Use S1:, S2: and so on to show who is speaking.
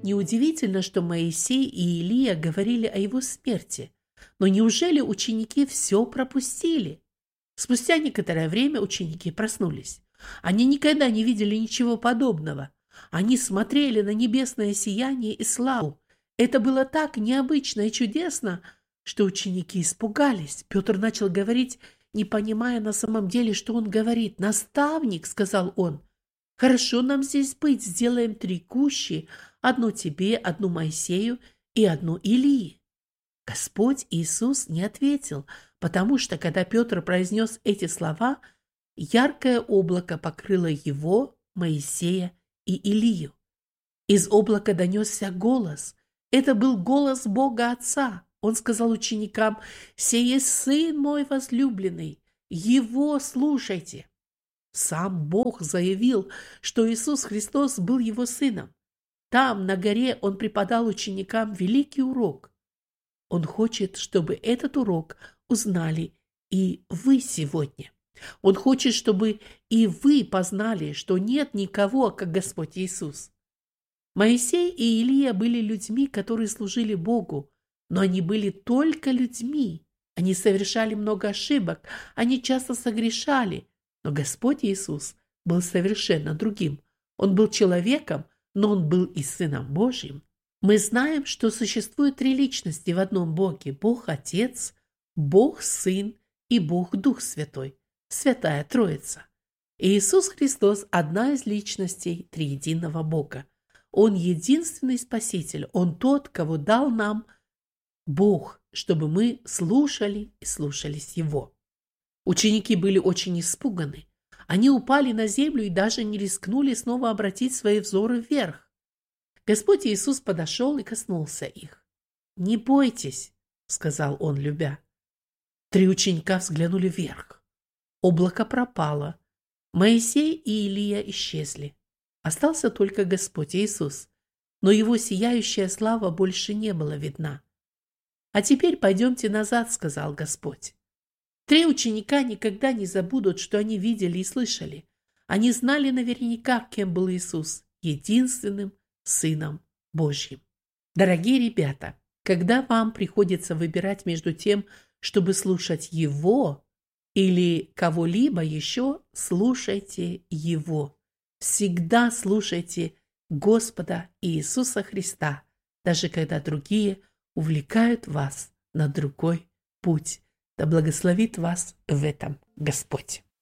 S1: Неудивительно, что Моисей и Илия говорили о его смерти. Но неужели ученики все пропустили? Спустя некоторое время ученики проснулись. Они никогда не видели ничего подобного. Они смотрели на небесное сияние и славу. Это было так необычно и чудесно, что ученики испугались. Петр начал говорить, не понимая на самом деле, что он говорит. «Наставник», — сказал он, — «хорошо нам здесь быть, сделаем 3 кущи, одну тебе, одну Моисею и одну Илии». Господь Иисус не ответил, потому что, когда Петр произнес эти слова, яркое облако покрыло его, Моисея и Илию. Из облака донесся голос. Это был голос Бога Отца. Он сказал ученикам: «Сей есть Сын мой возлюбленный, Его слушайте». Сам Бог заявил, что Иисус Христос был Его Сыном. Там, на горе, Он преподал ученикам великий урок. Он хочет, чтобы этот урок узнали и вы сегодня. Он хочет, чтобы и вы познали, что нет никого, как Господь Иисус. Моисей и Илия были людьми, которые служили Богу, но они были только людьми. Они совершали много ошибок, они часто согрешали, но Господь Иисус был совершенно другим. Он был человеком, но Он был и Сыном Божьим. Мы знаем, что существует 3 личности в одном Боге: Бог Отец, Бог Сын и Бог Дух Святой, Святая Троица. И Иисус Христос – одна из личностей триединого Бога. Он единственный Спаситель, Он тот, кого дал нам Бог, чтобы мы слушали и слушались Его. Ученики были очень испуганы. Они упали на землю и даже не рискнули снова обратить свои взоры вверх. Господь Иисус подошел и коснулся их. «Не бойтесь», — сказал Он, любя. 3 ученика взглянули вверх. Облако пропало. Моисей и Илия исчезли. Остался только Господь Иисус, но Его сияющая слава больше не была видна. «А теперь пойдемте назад», — сказал Господь. 3 ученика никогда не забудут, что они видели и слышали. Они знали наверняка, кем был Иисус, единственным Сыном Божьим. Дорогие ребята, когда вам приходится выбирать между тем, чтобы слушать Его или кого-либо еще, слушайте Его. Всегда слушайте Господа Иисуса Христа, даже когда другие увлекают вас на другой путь. Да благословит вас в этом Господь.